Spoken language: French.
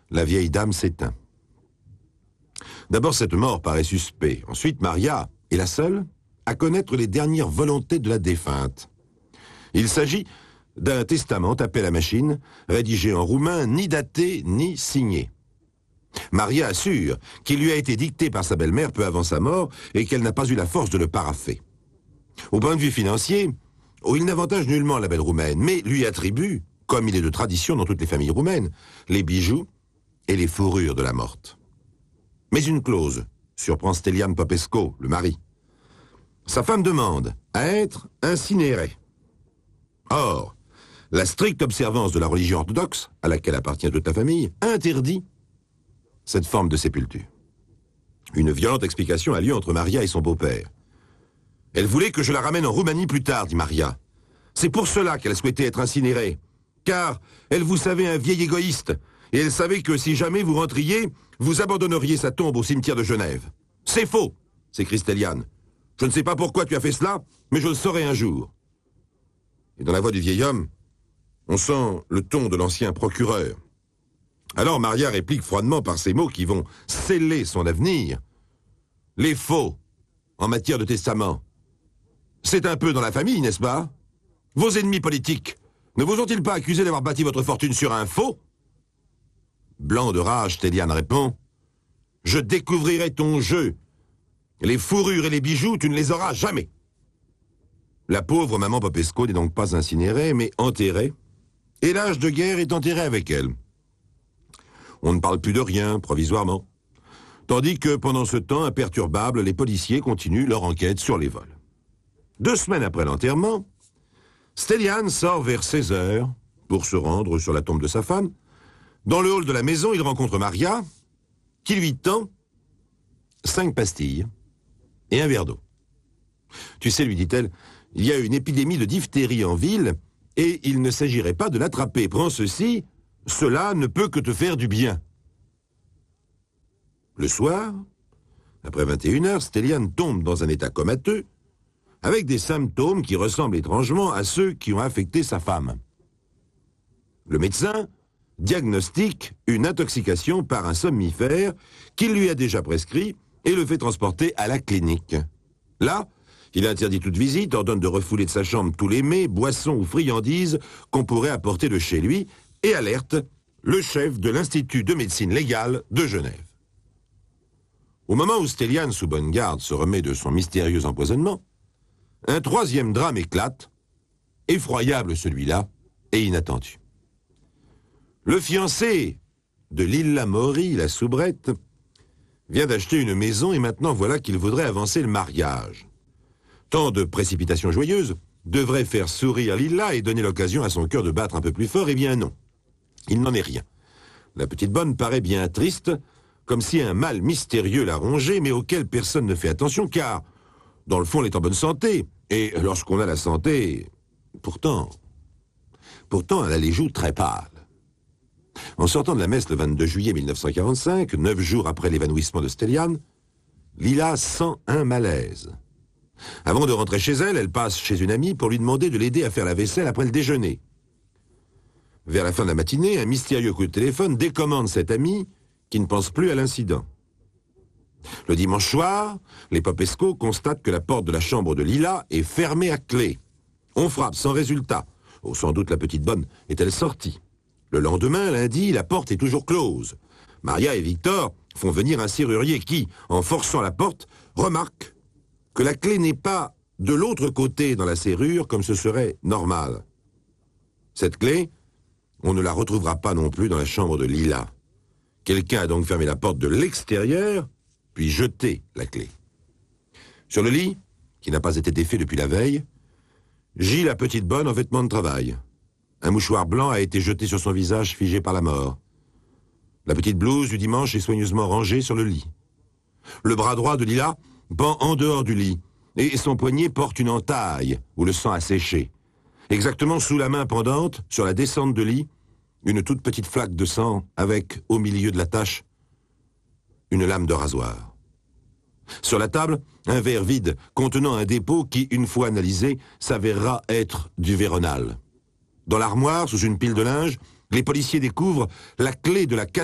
La vieille dame s'éteint. D'abord, cette mort paraît suspect. Ensuite, Maria est la seule à connaître les dernières volontés de la défunte. Il s'agit d'un testament tapé à la machine, rédigé en roumain, ni daté, ni signé. Maria assure qu'il lui a été dicté par sa belle-mère peu avant sa mort et qu'elle n'a pas eu la force de le parapher. Au point de vue financier, il n'avantage nullement la belle roumaine, mais lui attribue, comme il est de tradition dans toutes les familles roumaines, les bijoux et les fourrures de la morte. Mais une clause surprend Stelian Popescu, le mari. Sa femme demande à être incinérée. Or, la stricte observance de la religion orthodoxe, à laquelle appartient toute la famille, interdit cette forme de sépulture. Une violente explication a lieu entre Maria et son beau-père. « Elle voulait que je la ramène en Roumanie plus tard, dit Maria. C'est pour cela qu'elle souhaitait être incinérée. Car elle vous savait un vieil égoïste, et elle savait que si jamais vous rentriez, vous abandonneriez sa tombe au cimetière de Genève. C'est faux, s'écrie Stelian. Je ne sais pas pourquoi tu as fait cela, mais je le saurai un jour. » Et dans la voix du vieil homme, on sent le ton de l'ancien procureur. Alors Maria réplique froidement par ces mots qui vont sceller son avenir. Les faux, en matière de testament. C'est un peu dans la famille, n'est-ce pas? Vos ennemis politiques, ne vous ont-ils pas accusé d'avoir bâti votre fortune sur un faux? Blanc de rage, Stelian répond. Je découvrirai ton jeu. Les fourrures et les bijoux, tu ne les auras jamais. La pauvre maman Popescu n'est donc pas incinérée, mais enterrée, et l'âge de guerre est enterré avec elle. On ne parle plus de rien, provisoirement. Tandis que, pendant ce temps imperturbable, les policiers continuent leur enquête sur les vols. 2 semaines après l'enterrement, Stelian sort vers 16 heures pour se rendre sur la tombe de sa femme. Dans le hall de la maison, il rencontre Maria, qui lui tend 5 pastilles et un verre d'eau. « Tu sais, lui dit-elle, il y a une épidémie de diphtérie en ville et il ne s'agirait pas de l'attraper. Prends ceci, cela ne peut que te faire du bien. » Le soir, après 21 heures, Stelian tombe dans un état comateux avec des symptômes qui ressemblent étrangement à ceux qui ont affecté sa femme. Le médecin diagnostique une intoxication par un somnifère qu'il lui a déjà prescrit et le fait transporter à la clinique. Là, il interdit toute visite, ordonne de refouler de sa chambre tous les mets, boissons ou friandises qu'on pourrait apporter de chez lui et alerte le chef de l'Institut de médecine légale de Genève. Au moment où Stelian, sous bonne garde, se remet de son mystérieux empoisonnement, un 3e drame éclate, effroyable celui-là, et inattendu. Le fiancé de Lilla Mori, la soubrette, vient d'acheter une maison et maintenant voilà qu'il voudrait avancer le mariage. Tant de précipitations joyeuses devraient faire sourire Lilla et donner l'occasion à son cœur de battre un peu plus fort, eh bien non. Il n'en est rien. La petite bonne paraît bien triste, comme si un mal mystérieux la rongeait, mais auquel personne ne fait attention, car, dans le fond, elle est en bonne santé. Et lorsqu'on a la santé, pourtant, elle a les joues très pâles. En sortant de la messe le 22 juillet 1945, 9 jours après l'évanouissement de Stelian, Lilla sent un malaise. Avant de rentrer chez elle, elle passe chez une amie pour lui demander de l'aider à faire la vaisselle après le déjeuner. Vers la fin de la matinée, un mystérieux coup de téléphone décommande cette amie qui ne pense plus à l'incident. Le dimanche soir, les Popescu constatent que la porte de la chambre de Lilla est fermée à clé. On frappe sans résultat. Oh, sans doute la petite bonne est-elle sortie. Le lendemain, lundi, la porte est toujours close. Maria et Victor font venir un serrurier qui, en forçant la porte, remarque que la clé n'est pas de l'autre côté dans la serrure comme ce serait normal. Cette clé, on ne la retrouvera pas non plus dans la chambre de Lilla. Quelqu'un a donc fermé la porte de l'extérieur, puis jeté la clé. Sur le lit, qui n'a pas été défait depuis la veille, gît la petite bonne en vêtements de travail. Un mouchoir blanc a été jeté sur son visage figé par la mort. La petite blouse du dimanche est soigneusement rangée sur le lit. Le bras droit de Lilla pend en dehors du lit, et son poignet porte une entaille où le sang a séché. Exactement sous la main pendante, sur la descente de lit, une toute petite flaque de sang avec, au milieu de la tache, une lame de rasoir. Sur la table, un verre vide contenant un dépôt qui, une fois analysé, s'avérera être du Véronal. Dans l'armoire, sous une pile de linge, les policiers découvrent la clé de la cassette